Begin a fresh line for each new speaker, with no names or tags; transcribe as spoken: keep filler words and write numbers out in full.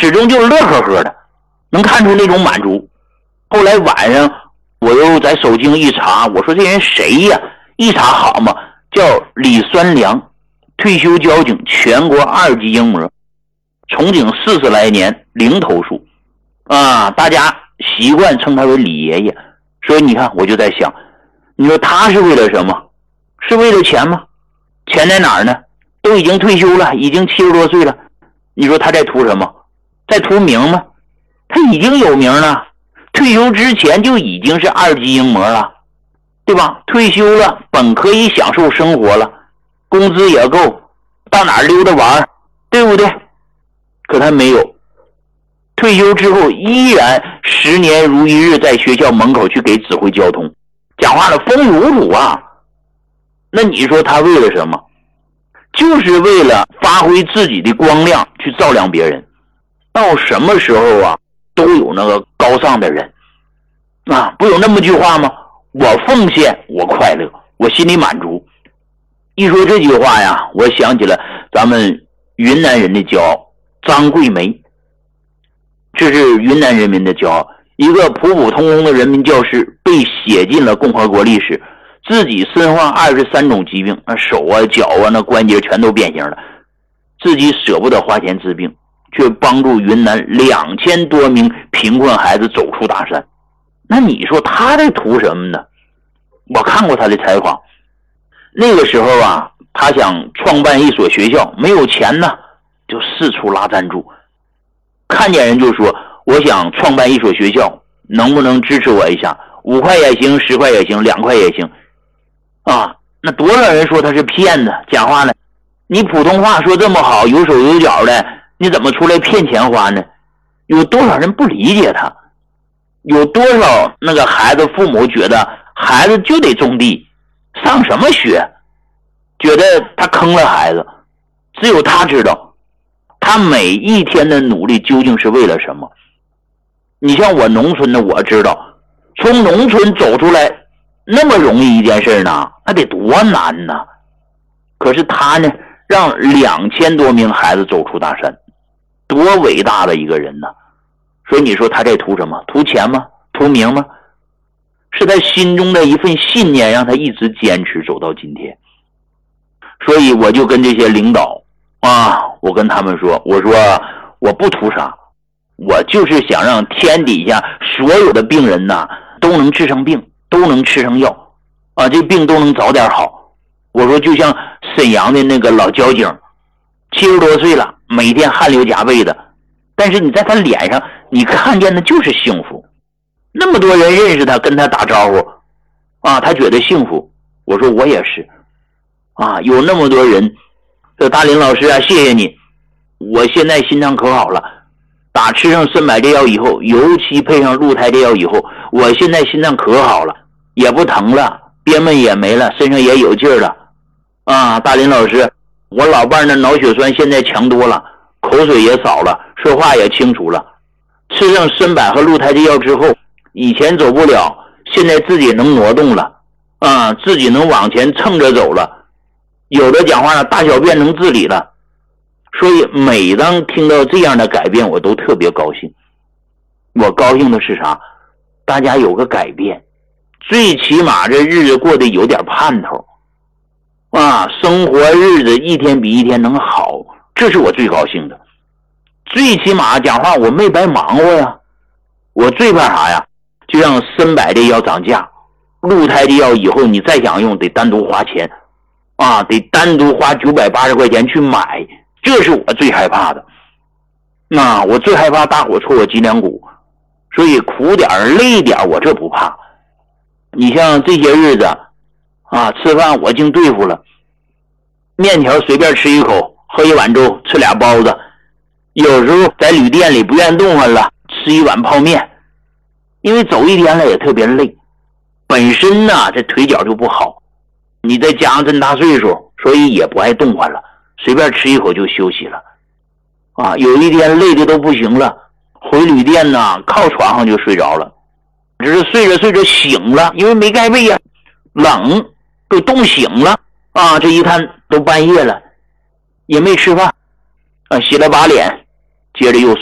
始终就是乐呵呵的，能看出那种满足。后来晚上我又在手机上一查，我说这人谁呀？一查好嘛，叫李酸良，退休交警，全国二级英模，从警四十来年，零投诉啊，大家习惯称他为李爷爷。所以你看，我就在想，你说他是为了什么？是为了钱吗？钱在哪儿呢？都已经退休了，已经七十多岁了，你说他在图什么？在图名吗？他已经有名了，退休之前就已经是二级英模了，对吧？退休了本可以享受生活了，工资也够，到哪儿溜达玩，对不对？可他没有，退休之后依然十年如一日在学校门口去给指挥交通，讲话了风如土啊。那你说他为了什么？就是为了发挥自己的光亮去照亮别人。到什么时候啊都有那个高尚的人啊，不有那么句话吗？我奉献我快乐，我心里满足。一说这句话呀，我想起了咱们云南人的骄傲，张桂梅。这是云南人民的骄傲，一个普普通通的人民教师，被写进了共和国历史，自己身患二十三种疾病，那手啊脚啊那关节全都变形了，自己舍不得花钱治病，却帮助云南两千多名贫困孩子走出大山。那你说他在图什么呢？我看过他的采访，那个时候啊，他想创办一所学校，没有钱呢，就四处拉赞助。看见人就说，我想创办一所学校，能不能支持我一下？五块也行，十块也行，两块也行。啊，那多少人说他是骗子，讲话呢，你普通话说这么好，有手有脚的，你怎么出来骗钱花呢？有多少人不理解他？有多少那个孩子父母觉得孩子就得种地，上什么学？觉得他坑了孩子。只有他知道他每一天的努力究竟是为了什么。你像我农村的，我知道从农村走出来那么容易一件事呢，那得多难呢。可是他呢，让两千多名孩子走出大山，多伟大的一个人呢。所以你说他在图什么？图钱吗？图名吗？是他心中的一份信念，让他一直坚持走到今天。所以我就跟这些领导啊，我跟他们说，我说我不图啥，我就是想让天底下所有的病人呐都能治上病，都能吃上药啊，这病都能早点好。我说就像沈阳的那个老交警，七十多岁了，每天汗流浃背的，但是你在他脸上你看见的就是幸福。那么多人认识他，跟他打招呼啊，他觉得幸福。我说我也是啊，有那么多人说大林老师啊，谢谢你，我现在心脏可好了，打吃上参百列药以后，尤其配上鹿胎列药以后，我现在心脏可好了，也不疼了，憋闷也没了，身上也有劲儿了啊。大林老师，我老伴儿的脑血栓现在强多了，口水也少了，说话也清楚了，吃上参百和鹿胎的药之后，以前走不了，现在自己能挪动了啊，自己能往前蹭着走了，有的讲话呢，大小便能自理了。所以每当听到这样的改变，我都特别高兴。我高兴的是啥？大家有个改变，最起码这日子过得有点盼头啊，生活日子一天比一天能好，这是我最高兴的。最起码讲话我没白忙活呀。我最怕啥呀？就让参百的药涨价，鹿胎的药以后你再想用得单独花钱啊，得单独花九百八十块钱去买，这是我最害怕的。那我最害怕大伙戳我脊梁骨，所以苦点累点我这不怕。你像这些日子啊，吃饭我净对付了，面条随便吃一口，喝一碗粥，吃俩包子，有时候在旅店里不愿动弹了，吃一碗泡面，因为走一天了也特别累，本身呢这腿脚就不好，你再加上这么大岁数，所以也不爱动弹了，随便吃一口就休息了啊。有一天累的都不行了，回旅店呢靠床上就睡着了，只是睡着睡着醒了，因为没盖被呀，冷都冻醒了啊。这一看都半夜了，也没吃饭啊，洗了把脸，接着又